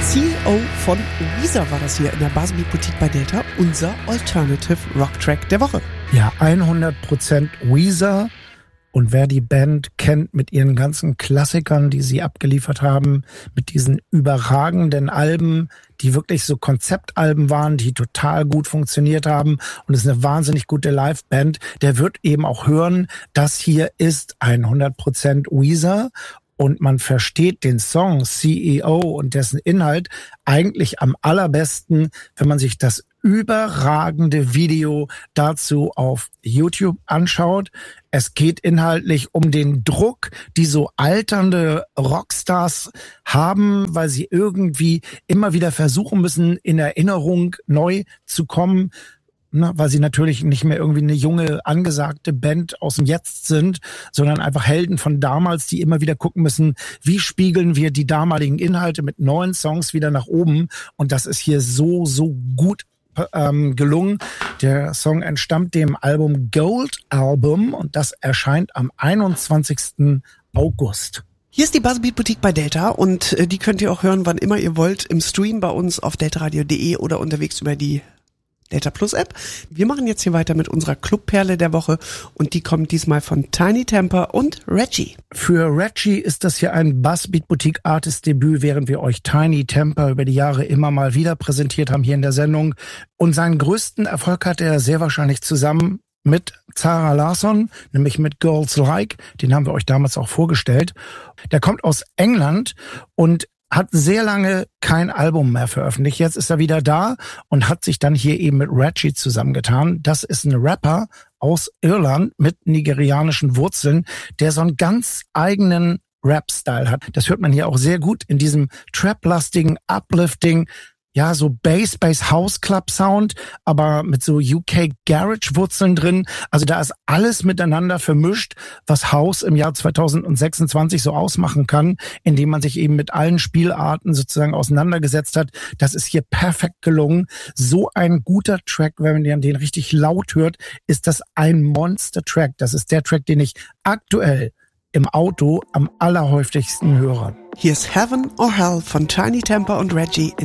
CEO von Weezer war das hier in der Buzzbeat Boutique bei Delta, unser Alternative Rock Track der Woche. Ja, 100% Weezer. Und wer die Band kennt mit ihren ganzen Klassikern, die sie abgeliefert haben, mit diesen überragenden Alben, die wirklich so Konzeptalben waren, die total gut funktioniert haben und es ist eine wahnsinnig gute Liveband, der wird eben auch hören, das hier ist 100% Weezer. Und man versteht den Song CEO und dessen Inhalt eigentlich am allerbesten, wenn man sich das überragende Video dazu auf YouTube anschaut. Es geht inhaltlich um den Druck, die so alternde Rockstars haben, weil sie irgendwie immer wieder versuchen müssen, in Erinnerung neu zu kommen. Weil sie natürlich nicht mehr irgendwie eine junge, angesagte Band aus dem Jetzt sind, sondern einfach Helden von damals, die immer wieder gucken müssen, wie spiegeln wir die damaligen Inhalte mit neuen Songs wieder nach oben. Und das ist hier so gut gelungen. Der Song entstammt dem Album Gold Album und das erscheint am 21. August. Hier ist die Buzzbeat Boutique bei Delta und die könnt ihr auch hören, wann immer ihr wollt, im Stream bei uns auf deltaradio.de oder unterwegs über die Delta Plus App. Wir machen jetzt hier weiter mit unserer Clubperle der Woche und die kommt diesmal von Tiny Temper und Reggie. Für Reggie ist das hier ein Buzzbeat Boutique Artist Debüt, während wir euch Tiny Temper über die Jahre immer mal wieder präsentiert haben hier in der Sendung. Und seinen größten Erfolg hat er sehr wahrscheinlich zusammen mit Zara Larsson, nämlich mit Girls Like. Den haben wir euch damals auch vorgestellt. Der kommt aus England und hat sehr lange kein Album mehr veröffentlicht. Jetzt ist er wieder da und hat sich dann hier eben mit Reggie zusammengetan. Das ist ein Rapper aus Irland mit nigerianischen Wurzeln, der so einen ganz eigenen Rap-Style hat. Das hört man hier auch sehr gut in diesem Trap-lastigen, Uplifting, ja, so Bass-House-Club-Sound, aber mit so UK-Garage-Wurzeln drin. Also da ist alles miteinander vermischt, was House im Jahr 2026 so ausmachen kann, indem man sich eben mit allen Spielarten sozusagen auseinandergesetzt hat. Das ist hier perfekt gelungen. So ein guter Track, wenn man den richtig laut hört, ist das ein Monster-Track. Das ist der Track, den ich aktuell im Auto am allerhäufigsten höre. Hier ist Heaven or Hell von Tiny Temper und Reggie in